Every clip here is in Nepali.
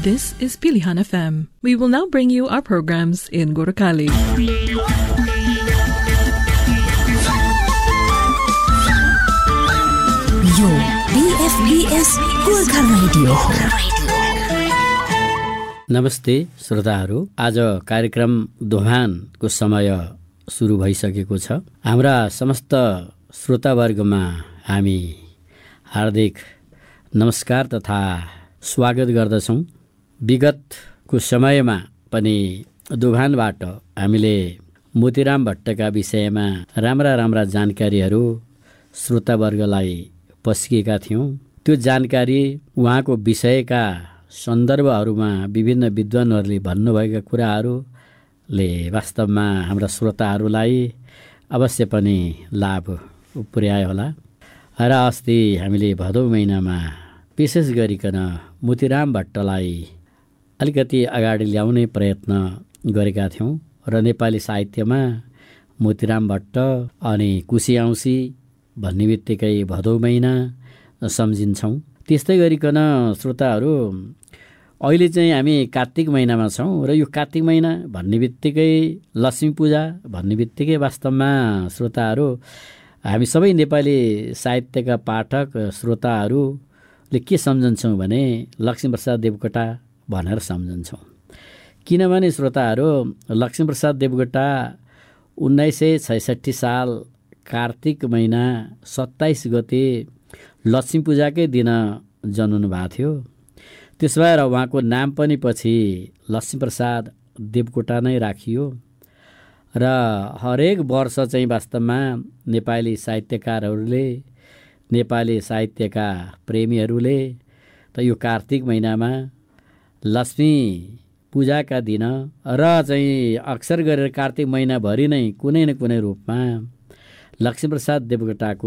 This is Pilihan FM. We will now bring you our programs in Gorkali. यो BFBS गोर्खा रेडियो हो। नमस्ते श्रोताहरू, आज कार्यक्रम दोभानको समय सुरु भइसकेको छ। हाम्रा समस्त श्रोतावर्गमा हामी हार्दिक नमस्कार तथा स्वागत गर्दछौँ। विगतको समयमा पनि दोभानबाट हामीले मोतीराम भट्टका विषयमा राम्रा जानकारीहरू श्रोतावर्गलाई पस्किएका थियौँ। त्यो जानकारी उहाँको विषयका सन्दर्भहरूमा विभिन्न विद्वानहरूले भन्नुभएका कुराहरूले वास्तवमा हाम्रा श्रोताहरूलाई अवश्य पनि लाभ पुर्यायो होला। र अस्ति हामीले भदौ महिनामा विशेष गरिकन मोतीराम भट्टलाई अलिकति अगाडि ल्याउने प्रयत्न गरेका थियौँ र नेपाली साहित्यमा मोतीराम भट्ट अनि कुशी औँसी भन्ने बित्तिकै भदौ महिना सम्झिन्छौँ। त्यस्तै गरिकन श्रोताहरू, अहिले चाहिँ हामी कार्तिक महिनामा छौँ र यो कार्तिक महिना भन्ने बित्तिकै लक्ष्मी पूजा भन्ने बित्तिकै वास्तवमा श्रोताहरू हामी सबै नेपाली साहित्यका पाठक श्रोताहरूले के सम्झन्छौँ भने लक्ष्मीप्रसाद देवकोटा भनेर सम्झन्छौँ। किनभने श्रोताहरू, लक्ष्मीप्रसाद देवकोटा 1966 साल कार्तिक महिना 27 गते लक्ष्मी पूजाकै दिन जन्मनु भएको थियो। त्यस भएर उहाँको नाम पनि पछि लक्ष्मीप्रसाद देवकोटा नै राखियो र हरेक वर्ष चाहिँ वास्तवमा नेपाली साहित्यकारहरूले, नेपाली साहित्यका प्रेमीहरूले त यो कार्तिक महिनामा लक्ष्मी पूजाका दिन र चाहिँ अक्सर गरेर कार्तिक महिनाभरि नै कुनै न कुनै रूपमा लक्ष्मीप्रसाद देवकोटाको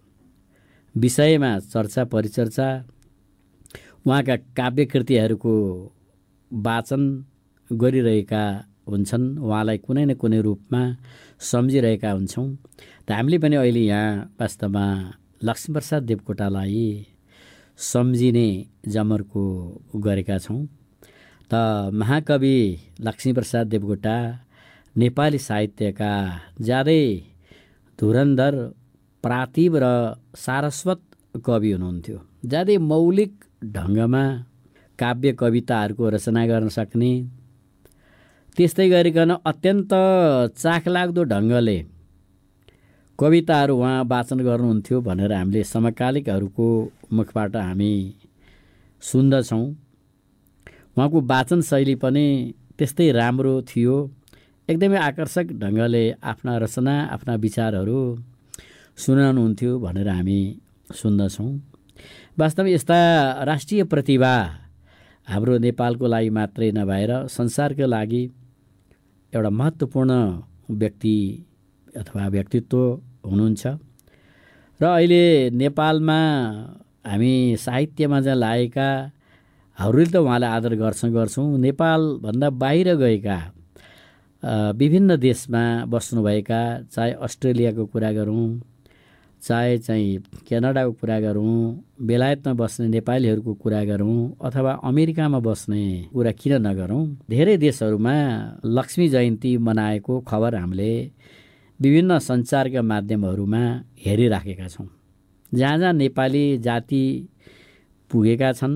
विषयमा चर्चा परिचर्चा, उहाँका काव्यकृतिहरूको वाचन गरिरहेका हुन्छन्। उहाँलाई कुनै न कुनै रूपमा सम्झिरहेका हुन्छौँ। त हामीले पनि अहिले यहाँ वास्तवमा लक्ष्मीप्रसाद देवकोटालाई सम्झिने जमर्को गरेका छौँ। त महाकवि लक्ष्मीप्रसाद देवकोटा नेपाली साहित्यका ज्यादै धुरन्धर, प्रातिभ र सारस्वत कवि हुनुहुन्थ्यो। ज्यादै मौलिक ढङ्गमा काव्य कविताहरूको रचना गर्न सक्ने, त्यस्तै गरिकन अत्यन्त चाखलाग्दो ढङ्गले कविताहरू उहाँ वाचन गर्नुहुन्थ्यो भनेर हामीले समकालिकहरूको मुखबाट हामी सुन्दछौँ। उहाँको वाचन शैली पनि त्यस्तै राम्रो थियो। एकदमै आकर्षक ढङ्गले आफ्ना रचना, आफ्ना विचारहरू सुनाउनुहुन्थ्यो भनेर हामी सुन्दछौँ। वास्तवमा यस्ता राष्ट्रिय प्रतिभा हाम्रो नेपालको लागि मात्रै नभएर संसारको लागि एउटा महत्त्वपूर्ण व्यक्ति अथवा व्यक्तित्व हुनुहुन्छ। र अहिले नेपालमा हामी साहित्यमा चाहिँ लागेकाहरूले त उहाँलाई आदर गर्छौँ। नेपालभन्दा बाहिर गएका विभिन्न देशमा बस्नुभएका, चाहे अस्ट्रेलियाको कुरा गरौँ, चाहे चाहिँ क्यानाडाको कुरा गरौँ, बेलायतमा बस्ने नेपालीहरूको कुरा गरौँ, अथवा अमेरिकामा बस्ने कुरा किन नगरौँ, धेरै देशहरूमा लक्ष्मी जयन्ती मनाएको खबर हामीले विभिन्न सञ्चारका माध्यमहरूमा हेरिराखेका छौँ। जहाँ नेपाली जाति पुगेका छन्,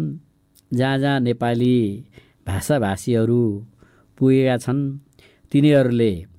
जहाँ नेपाली भाषाभाषीहरू पुगेका छन्, तिनीहरूले